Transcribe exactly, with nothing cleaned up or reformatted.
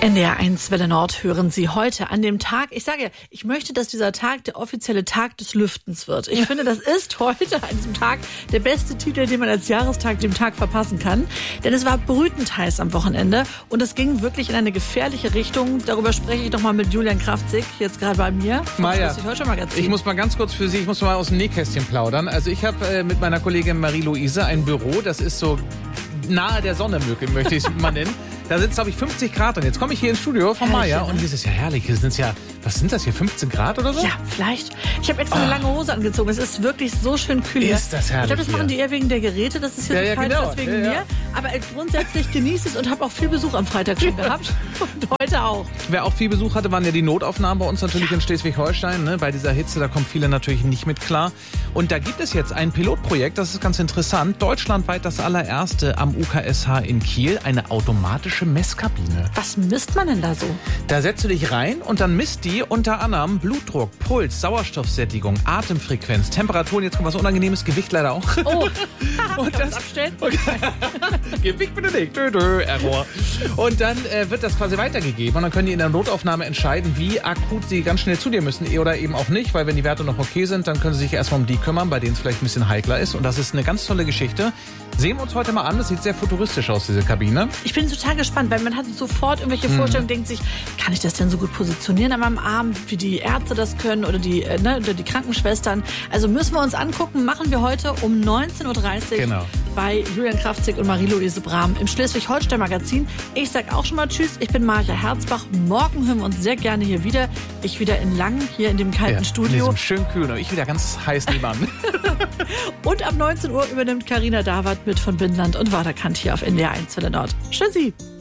N D R eins Welle Nord hören Sie heute an dem Tag. Ich sage ja, ich möchte, dass dieser Tag der offizielle Tag des Lüftens wird. Ich finde, das ist heute an diesem Tag der beste Titel, den man als Jahrestag dem Tag verpassen kann. Denn es war brütend heiß am Wochenende und es ging wirklich in eine gefährliche Richtung. Darüber spreche ich nochmal mit Julian Kraftzig, jetzt gerade bei mir. Maja, ich muss mal ganz kurz für Sie, ich muss mal aus dem Nähkästchen plaudern. Also ich habe äh, mit meiner Kollegin Marie-Louise ein Büro, das ist so nahe der Sonne, möchte ich es mal nennen. Da sind es, glaube ich, fünfzig Grad und jetzt komme ich hier ins Studio von Maja und hier ist es ja herrlich. Hier sind es ja, was sind das hier, fünfzehn Grad oder so? Ja, vielleicht. Ich habe extra oh. eine lange Hose angezogen. Es ist wirklich so schön kühl hier. Ist das herrlich. Ich glaube, das machen die eher wegen der Geräte, das ist hier ja, so ja, kalt, genau. das wegen ja, ja. mir. Aber grundsätzlich genieße ich es und habe auch viel Besuch am Freitag schon gehabt und heute auch. Wer auch viel Besuch hatte, waren ja die Notaufnahmen bei uns natürlich ja. in Schleswig-Holstein. Ne? Bei dieser Hitze, da kommen viele natürlich nicht mit klar. Und da gibt es jetzt ein Pilotprojekt, das ist ganz interessant. Deutschlandweit das allererste am U K S H in Kiel, eine automatische Messkabine. Was misst man denn da so? Da setzt du dich rein und dann misst die unter anderem Blutdruck, Puls, Sauerstoffsättigung, Atemfrequenz, Temperaturen, jetzt kommt was Unangenehmes, Gewicht leider auch. Oh, und das abstellen? Und Gewicht bitte nicht, dö, dö, Error. Und dann äh, wird das quasi weitergegeben und dann können die in der Notaufnahme entscheiden, wie akut sie ganz schnell zu dir müssen oder eben auch nicht, weil wenn die Werte noch okay sind, dann können sie sich erstmal um die kümmern, bei denen es vielleicht ein bisschen heikler ist und das ist eine ganz tolle Geschichte. Sehen wir uns heute mal an, das sieht sehr futuristisch aus, diese Kabine. Ich bin total gespannt, weil man hat sofort irgendwelche Vorstellungen, denkt sich, kann ich das denn so gut positionieren an meinem Arm, wie die Ärzte das können oder die, äh, ne, oder die Krankenschwestern. Also müssen wir uns angucken, machen wir heute um neunzehn Uhr dreißig genau. bei Julian Kraftzig und Marie-Louise Brahm im Schleswig-Holstein-Magazin. Ich sag auch schon mal Tschüss, ich bin Marja Herzbach. Morgen hören wir uns sehr gerne hier wieder. Ich wieder in Langen, hier in dem kalten ja, Studio. In diesem schön kühlen und ich wieder ganz heiß nebenan. Und ab neunzehn Uhr übernimmt Carina Dawat mit von Binnland und Waterkant hier auf N D R eins Welle Nord. Tschüssi!